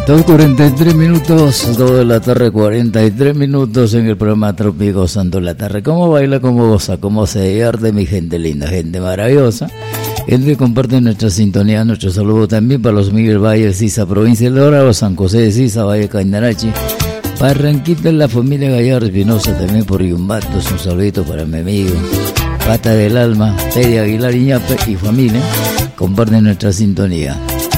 2:43 minutos, 2 de la tarde, 43 minutos en el programa Trópico Gozando la Tarde. ¿Cómo baila, cómo goza, cómo se divierte mi gente linda, gente maravillosa? Gente que comparte nuestra sintonía, nuestro saludo también para los Miguel Valle de Sisa, provincia de Dorado, San José de Sisa, Valle Cañarachi, Barranquita, la familia Gallardo Espinosa, también por Yumbatos, un saludito para mi amigo Pata del Alma, Teddy Aguilar Iñape y familia, comparten nuestra sintonía.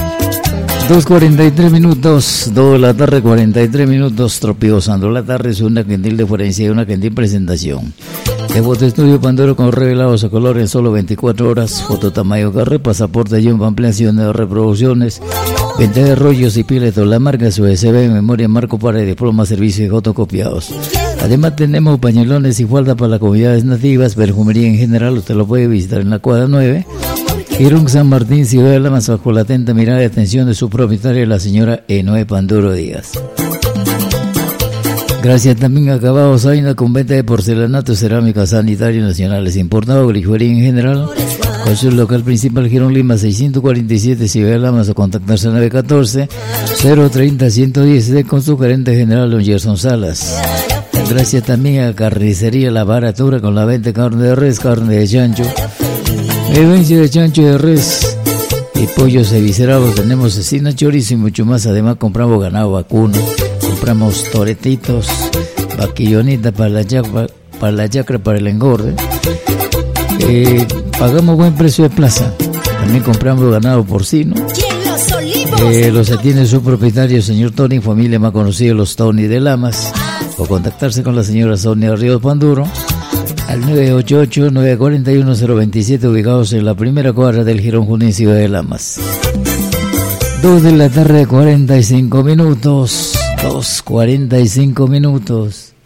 2:43 minutos, 2 de la tarde, 43 minutos, Trópico Gozando la Tarde, es una gentil deferencia y una gentil presentación. De Foto Estudio Pandoro con revelados a color en solo 24 horas, Foto Tamayo Carré, pasaporte Jumbo, ampliación de reproducciones, venta de rollos y piles de la marca USB, memoria Marco para diploma, servicio de fotocopiados. Además tenemos pañuelones y falda para las comunidades nativas, perfumería en general, usted lo puede visitar en la cuadra 9. Girón San Martín, Ciudad de la Más, bajo la atenta mirada y atención de su propietaria, la señora Enoe Panduro Díaz. Gracias también a Acabados Aina, con venta de porcelanato, cerámica, sanitarios nacionales, importado, grifería en general, con su local principal, Girón Lima, 647, Ciudad de la Más, a contactarse al 914-030-110, con su gerente general, don Gerson Salas. Gracias también a Carnicería La Baratura, con la venta de carne de res, carne de chancho, evidencia de chancho, de res y pollos eviscerados. Tenemos cecina, chorizo y mucho más. Además compramos ganado vacuno, compramos toretitos, vaquillonita para la yacra, para el engorde. Pagamos buen precio de plaza. También compramos ganado porcino. Los atiende su propietario, señor Tony, familia más conocida, los Tony de Lamas. O contactarse con la señora Sonia Ríos Panduro al 988-941-027, ubicados en la primera cuadra del Girón Junín, Ciudad de Lamas. 2 de la tarde, 45 minutos. 2:45 minutos.